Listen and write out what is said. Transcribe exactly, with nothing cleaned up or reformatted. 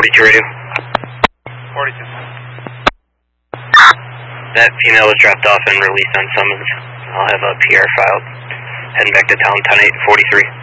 forty-two radio. forty-two. That female was dropped off and released on summons. I'll have a P R filed. Heading back to town, ten eight forty-three.